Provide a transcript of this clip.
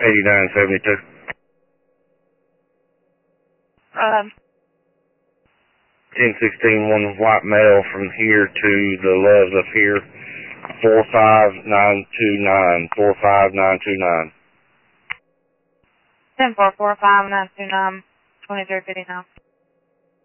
8972. 1016, one white male from here to the Loves up here. 45929. 45929. 10-4, 45929, 2359.